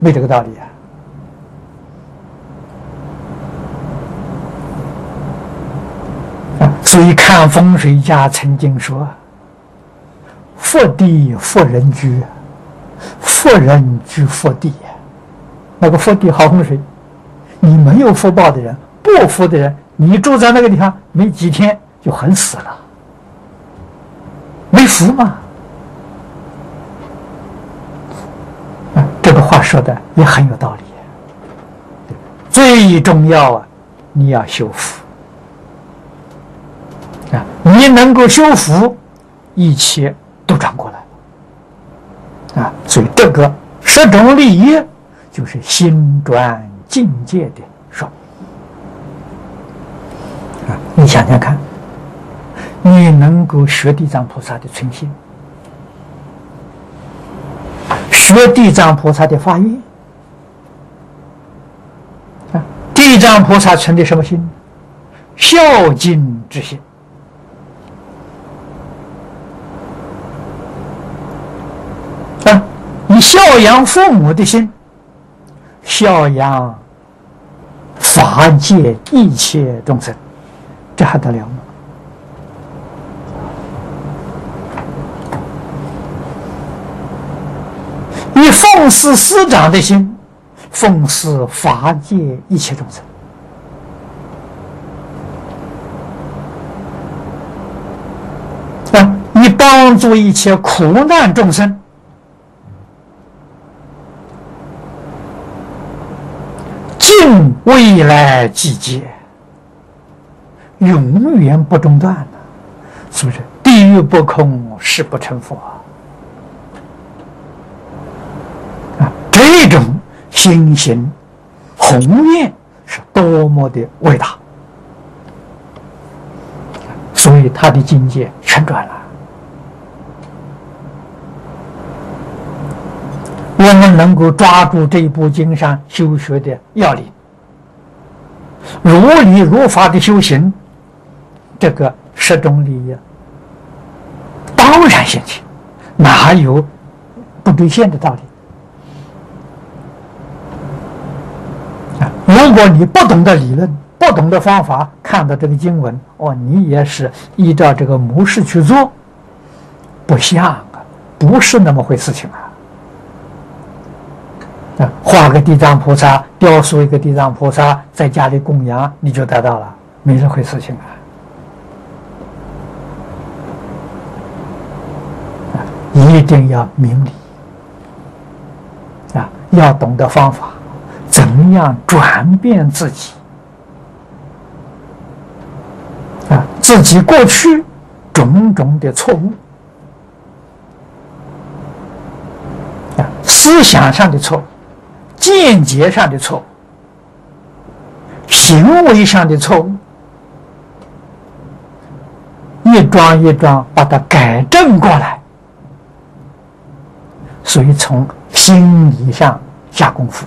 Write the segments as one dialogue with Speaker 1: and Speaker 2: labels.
Speaker 1: 没这个道理啊。所以看风水家曾经说：“福地福人居，福人居福地。”那个福地好风水，你没有福报的人，不福的人，你住在那个地方没几天就很死了，没福嘛。这个话说的也很有道理。最重要啊，你要修福。你能够修福，一切都转过来所以这个十种利益就是心转境界的说明你想想看，你能够学地藏菩萨的存心，学地藏菩萨的发愿地藏菩萨存的什么心？孝敬之心。你孝养父母的心，孝养法界一切众生，这还得了吗？你奉事师长的心，奉事法界一切众生你帮助一切苦难众生，尽未来季节，永远不中断的，是不是？地狱不空，誓不成佛这种心行宏愿是多么的伟大，所以他的境界全转了。我们能够抓住这部经上修学的要领，如理如法的修行，这个十种利益当然现前，哪有不兑现的道理？如果你不懂得理论，不懂得方法，看到这个经文你也是依照这个模式去做，不像不是那么回事情画个地藏菩萨，雕塑一个地藏菩萨，在家里供养，你就得到了，没这回事情一定要明理要懂得方法，怎样转变自己自己过去种种的错误思想上的错误，见解上的错误，行为上的错误，一桩一桩把它改正过来。所以从心理上下功夫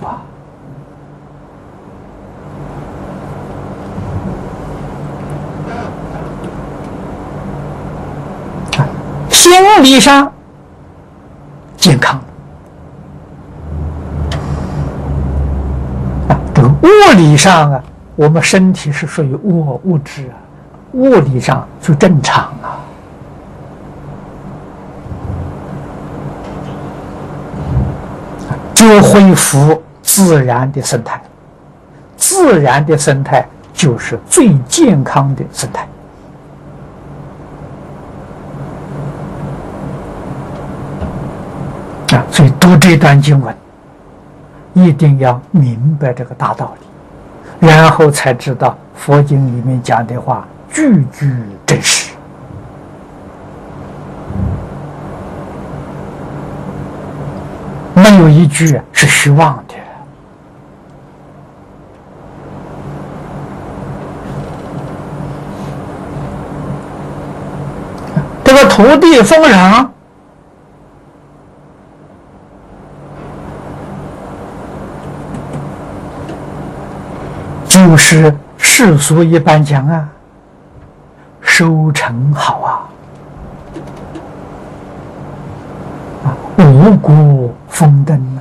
Speaker 1: 心理上健康这个物理上我们身体是属于物质物理上就正常就恢复自然的生态，自然的生态就是最健康的生态所以读这段经文一定要明白这个大道理，然后才知道佛经里面讲的话句句真实没有一句是虚妄的这个土地丰壤就是世俗一般讲收成好五谷丰登